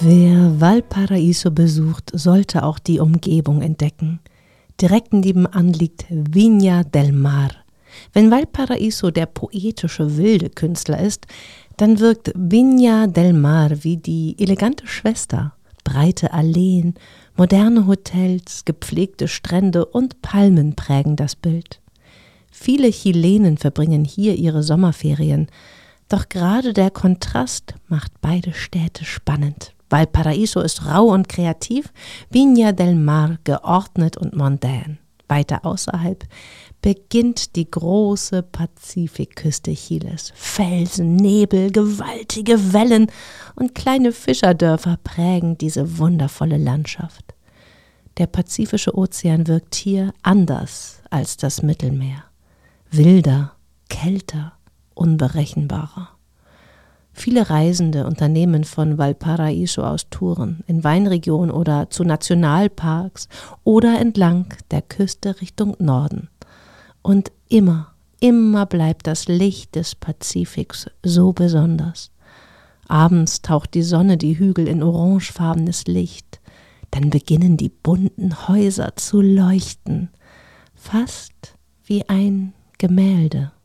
Wer Valparaíso besucht, sollte auch die Umgebung entdecken. Direkt nebenan liegt Viña del Mar. Wenn Valparaíso der poetische, wilde Künstler ist, dann wirkt Viña del Mar wie die elegante Schwester. Breite Alleen, moderne Hotels, gepflegte Strände und Palmen prägen das Bild. Viele Chilenen verbringen hier ihre Sommerferien, doch gerade der Kontrast macht beide Städte spannend. Valparaíso ist rau und kreativ, Viña del Mar geordnet und mondän. Weiter außerhalb beginnt die große Pazifikküste Chiles. Felsen, Nebel, gewaltige Wellen und kleine Fischerdörfer prägen diese wundervolle Landschaft. Der Pazifische Ozean wirkt hier anders als das Mittelmeer. Wilder, kälter, unberechenbarer. Viele Reisende unternehmen von Valparaíso aus Touren in Weinregionen oder zu Nationalparks oder entlang der Küste Richtung Norden. Und immer bleibt das Licht des Pazifiks so besonders. Abends taucht die Sonne die Hügel in orangefarbenes Licht. Dann beginnen die bunten Häuser zu leuchten, fast wie ein Gemälde.